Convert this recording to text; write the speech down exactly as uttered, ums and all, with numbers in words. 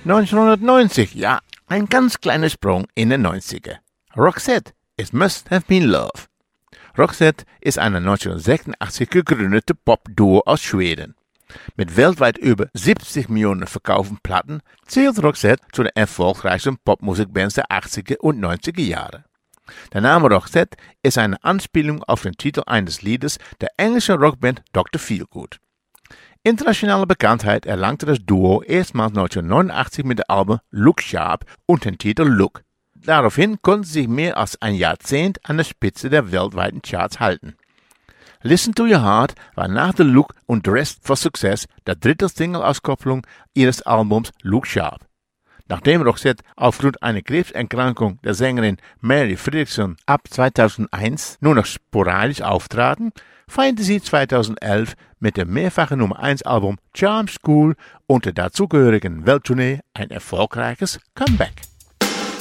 neunzehnhundertneunzig, ja, ein ganz kleiner Sprung in den neunziger. Roxette, It Must Have Been Love. Roxette ist eine neunzehnhundertsechsundachtzig gegründete Pop-Duo aus Schweden. Mit weltweit über siebzig Millionen verkauften Platten zählt Roxette zu den erfolgreichsten Popmusikbands der achtziger und neunziger Jahre. Der Name Roxette ist eine Anspielung auf den Titel eines Liedes der englischen Rockband Doktor Feelgood. Internationale Bekanntheit erlangte das Duo erstmals neunzehnhundertneunundachtzig mit dem Album Look Sharp und dem Titel Look. Daraufhin konnten sie sich mehr als ein Jahrzehnt an der Spitze der weltweiten Charts halten. Listen to Your Heart war nach The Look und Dressed for Success der dritte Single-Auskopplung ihres Albums Look Sharp. Nachdem Roxette aufgrund einer Krebserkrankung der Sängerin Mary Fredriksson ab zweitausendeins nur noch sporadisch auftraten, feierte sie zweitausendelf mit dem mehrfachen Nummer eins Album Charm School und der dazugehörigen Welttournee ein erfolgreiches Comeback.